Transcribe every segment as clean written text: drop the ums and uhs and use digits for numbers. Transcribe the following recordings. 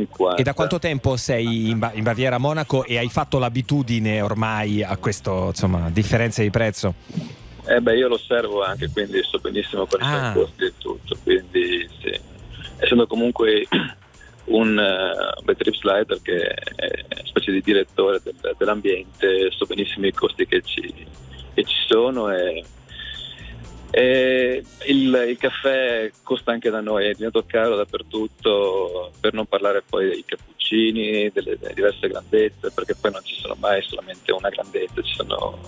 1,50. E da quanto tempo sei in Baviera a Monaco e hai fatto l'abitudine ormai a questo, insomma, differenza di prezzo? Io lo osservo anche, quindi so benissimo quali sono i costi e tutto, quindi sì. Essendo comunque un Bad Trip Slider che è una specie di direttore dell'ambiente, so benissimo i costi che ci sono e il caffè costa anche da noi, è diventato caro dappertutto, per non parlare poi dei cappuccini, delle diverse grandezze, perché poi non ci sono mai solamente una grandezza, ci sono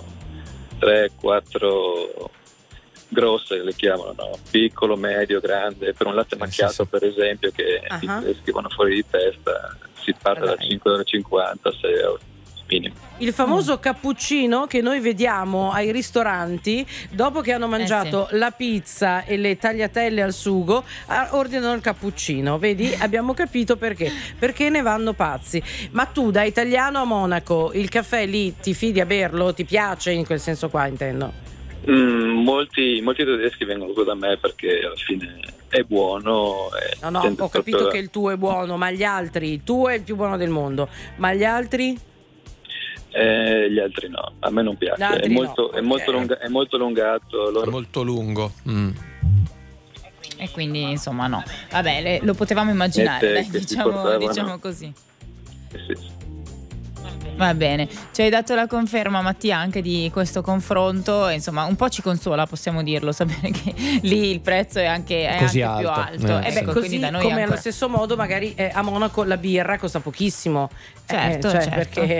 3-4 grosse, le chiamano, no? Piccolo, medio, grande. Per un latte macchiato, per esempio, che i tedeschi vanno fuori di testa, si parte da 5,50 €, 6 € minimo. Il famoso cappuccino che noi vediamo ai ristoranti dopo che hanno mangiato la pizza e le tagliatelle al sugo, ordinano il cappuccino. Vedi? Abbiamo capito perché ne vanno pazzi. Ma tu da italiano a Monaco il caffè lì ti fidi a berlo? Ti piace, in quel senso qua intendo? Molti tedeschi vengono da me perché alla fine è buono. No, ho capito che il tuo è buono, ma gli altri? Il tuo è il più buono del mondo, ma gli altri? Gli altri no, a me non piace, è molto lungato. È molto lungo. E quindi insomma no. Vabbè, lo potevamo immaginare, diciamo così. Sì. Va bene, ci hai dato la conferma, Mattia, anche di questo confronto, insomma un po' ci consola, possiamo dirlo, sapere che lì il prezzo è anche così più alto. Così quindi da noi come ancora... allo stesso modo magari a Monaco la birra costa pochissimo, certo. perché